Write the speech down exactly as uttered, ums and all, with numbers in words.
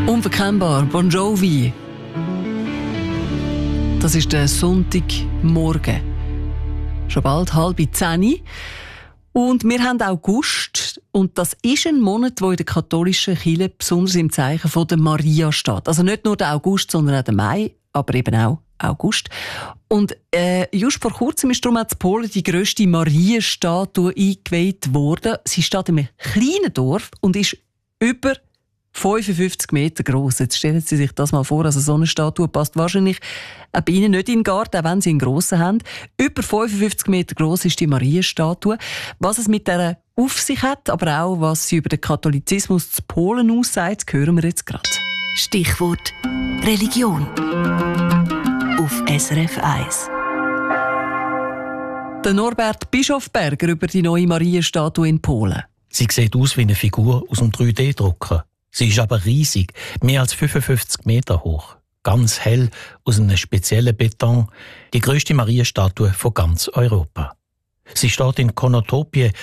Unverkennbar, Bon Jovi. Das ist der Sonntagmorgen. Schon bald halb zehn. Und wir haben August. Und das ist ein Monat, der in der katholischen Kirche besonders im Zeichen von der Maria steht. Also nicht nur der August, sondern auch der Mai, aber eben auch August. Und äh, just vor kurzem ist darum auch in Polen die grösste Marienstatue eingeweiht worden. Sie steht in einem kleinen Dorf und ist über fünfundfünfzig Meter gross. Jetzt stellen Sie sich das mal vor, also so eine Statue passt wahrscheinlich auch bei Ihnen nicht in den Garten, auch wenn Sie einen grossen haben. Über fünfundfünfzig Meter gross ist die Marienstatue. Was es mit dieser auf sich hat, aber auch was sie über den Katholizismus zu Polen aussagt, hören wir jetzt gerade. Stichwort Religion auf S R F eins. Der Norbert Bischofberger über die neue Marienstatue in Polen. Sie sieht aus wie eine Figur aus einem drei D-Drucker. Sie ist aber riesig, mehr als fünfundfünfzig Meter hoch. Ganz hell, aus einem speziellen Beton. Die grösste Marienstatue von ganz Europa. Sie steht in Konotopie,